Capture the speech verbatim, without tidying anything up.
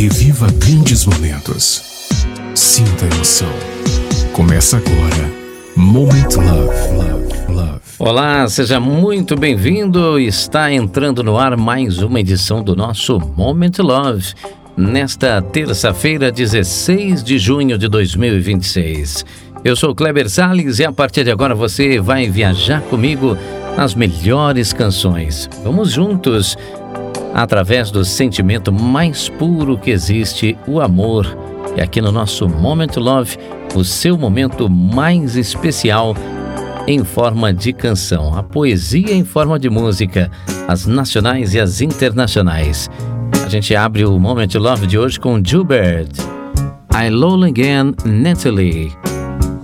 Reviva grandes momentos. Sinta a emoção. Começa agora. Moment Love, Love, Love. Olá, seja muito bem-vindo. Está entrando no ar mais uma edição do nosso Moment Love. Nesta terça-feira, dezesseis de junho de dois mil e vinte e seis. Eu sou Kleber Salles e a partir de agora você vai viajar comigo nas melhores canções. Vamos juntos, através do sentimento mais puro que existe, o amor. E aqui no nosso Moment Love, o seu momento mais especial em forma de canção. A poesia em forma de música, as nacionais e as internacionais. A gente abre o Moment Love de hoje com Joubert. I Love Again, Natalie.